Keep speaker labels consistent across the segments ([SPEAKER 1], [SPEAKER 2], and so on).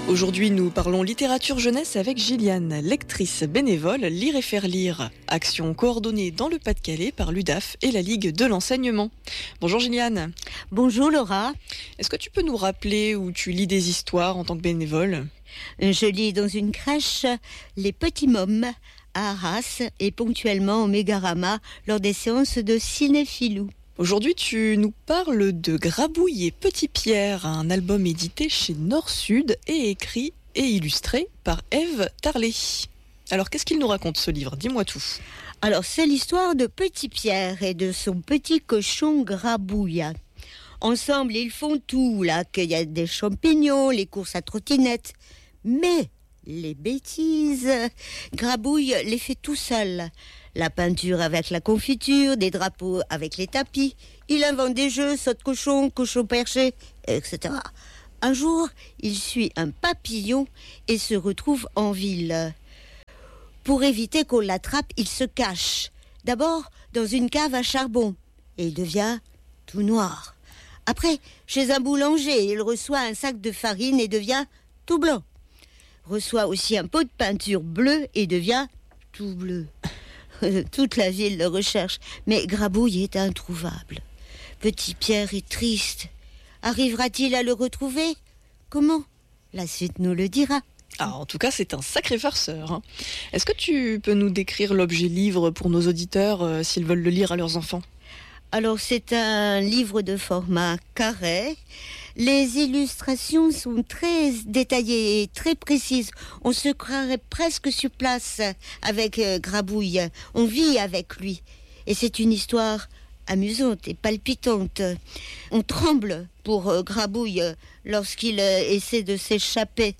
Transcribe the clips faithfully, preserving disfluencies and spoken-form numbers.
[SPEAKER 1] Aujourd'hui, nous parlons littérature jeunesse avec Gilliane, lectrice bénévole Lire et faire lire. Action coordonnée dans le Pas-de-Calais par l'U D A F et la Ligue de l'enseignement. Bonjour Gilliane.
[SPEAKER 2] Bonjour Laura.
[SPEAKER 1] Est-ce que tu peux nous rappeler où tu lis des histoires en tant que bénévole ?
[SPEAKER 2] Je lis dans une crèche Les Petits Mômes à Arras et ponctuellement au Mégarama lors des séances de cinéphilou.
[SPEAKER 1] Aujourd'hui, tu nous parles de Grabouille et Petit Pierre, un album édité chez Nord-Sud et écrit et illustré par Ève Tarlet. Alors, qu'est-ce qu'il nous raconte ce livre ? Dis-moi tout.
[SPEAKER 2] Alors, c'est l'histoire de Petit Pierre et de son petit cochon Grabouille. Ensemble, ils font tout, là, qu'il y a des champignons, les courses à trottinette. Mais les bêtises, Grabouille les fait tout seul. La peinture avec la confiture, des drapeaux avec les tapis. Il invente des jeux, saute cochon, cochon perché, et cetera. Un jour, il suit un papillon et se retrouve en ville. Pour éviter qu'on l'attrape, il se cache. D'abord dans une cave à charbon. Et il devient tout noir. Après, chez un boulanger, il reçoit un sac de farine et devient tout blanc. Reçoit aussi un pot de peinture bleue et devient tout bleu. Toute la ville le recherche, mais Grabouille est introuvable. Petit Pierre est triste. Arrivera-t-il à le retrouver ? Comment ? La suite nous le dira.
[SPEAKER 1] Ah, en tout cas, c'est un sacré farceur. Hein. Est-ce que tu peux nous décrire l'objet livre pour nos auditeurs euh, s'ils veulent le lire à leurs enfants ?
[SPEAKER 2] Alors, c'est un livre de format carré. Les illustrations sont très détaillées et très précises. On se croirait presque sur place avec euh, Grabouille. On vit avec lui. Et c'est une histoire amusante et palpitante. On tremble pour euh, Grabouille lorsqu'il euh, essaie de s'échapper.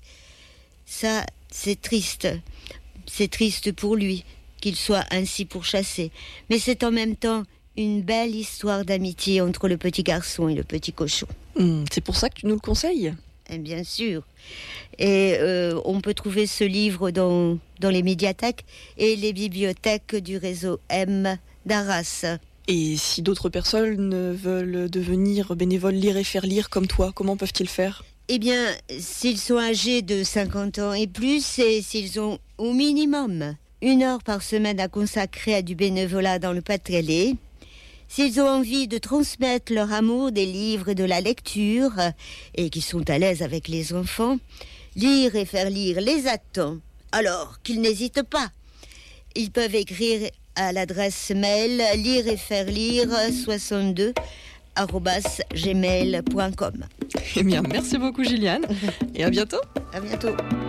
[SPEAKER 2] Ça, c'est triste. C'est triste pour lui qu'il soit ainsi pourchassé. Mais c'est en même temps une belle histoire d'amitié entre le petit garçon et le petit cochon.
[SPEAKER 1] Mmh, c'est pour ça que tu nous le conseilles ?
[SPEAKER 2] Et bien sûr. Et euh, on peut trouver ce livre dans, dans les médiathèques et les bibliothèques du réseau M d'Arras.
[SPEAKER 1] Et si d'autres personnes veulent devenir bénévoles Lire et faire lire comme toi, comment peuvent-ils faire ?
[SPEAKER 2] Eh bien, s'ils sont âgés de cinquante ans et plus, et s'ils ont au minimum une heure par semaine à consacrer à du bénévolat dans le Pas-de-Calais, s'ils ont envie de transmettre leur amour des livres et de la lecture, et qui sont à l'aise avec les enfants, Lire et faire lire les attend. Alors qu'ils n'hésitent pas. Ils peuvent écrire à l'adresse mail lire et faire lire soixante-deux arobase gmail point com.
[SPEAKER 1] Eh bien, merci beaucoup Gilliane, et à bientôt.
[SPEAKER 2] À bientôt.